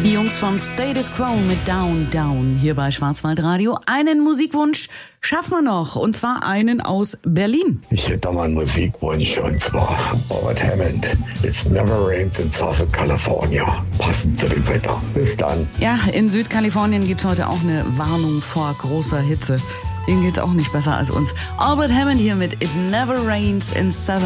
Die Jungs von Status Quo mit Down, Down hier bei Schwarzwaldradio. Einen Musikwunsch schaffen wir noch, und zwar einen aus Berlin. Ich hätte mal einen Musikwunsch, und zwar Robert Hammond. It's never rains in Southern California. Passend zu dem Wetter. Bis dann. Ja, in Südkalifornien gibt's heute auch eine Warnung vor großer Hitze. Ihnen geht's auch nicht besser als uns. Albert Hammond hier mit It Never Rains in Southern